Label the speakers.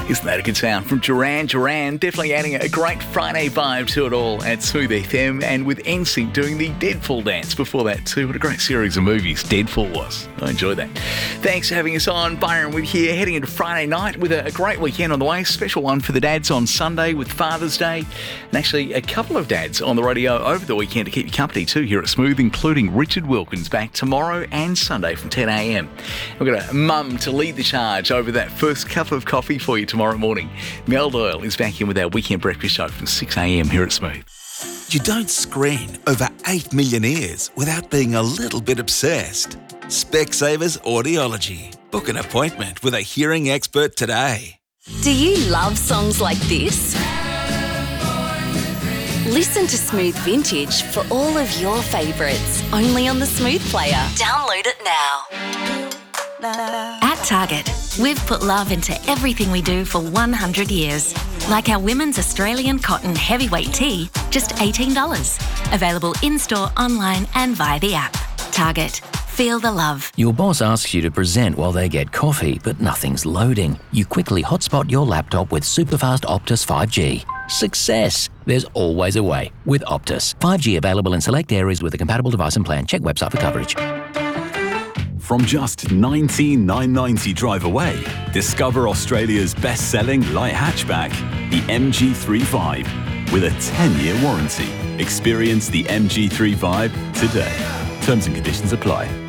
Speaker 1: Isn't that a good sound from Duran Duran? Definitely adding a great Friday vibe to it all at Smooth FM, and with NSYNC doing the Deadfall dance before that too. What a great series of movies Deadfall was. I enjoyed that. Thanks for having us on. Byron with you, heading into Friday night with a great weekend on the way. Special one for the dads on Sunday with Father's Day, and actually a couple of dads on the radio over the weekend to keep you company too here at Smooth, including Richard Wilkins back tomorrow and Sunday from 10 a.m. We've got a mum to lead the charge over that first cup of coffee for you tomorrow morning. Mel Doyle is back in with our weekend breakfast show from 6 a.m. here at Smooth.
Speaker 2: You don't screen over 8 million ears without being a little bit obsessed. Specsavers Audiology. Book an appointment with a hearing expert today.
Speaker 3: Do you love songs like this? Listen to Smooth Vintage for all of your favourites, only on the Smooth Player. Download it now.
Speaker 4: At Target, we've put love into everything we do for 100 years. Like our women's Australian cotton heavyweight tee, just $18. Available in-store, online and via the app. Target. Feel the love.
Speaker 5: Your boss asks you to present while they get coffee, but nothing's loading. You quickly hotspot your laptop with superfast Optus 5G. Success! There's always a way with Optus. 5G available in select areas with a compatible device and plan. Check website for coverage.
Speaker 6: From just $19,990 drive away, discover Australia's best-selling light hatchback, the MG3 with a 10-year warranty. Experience the MG3 today. Terms and conditions apply.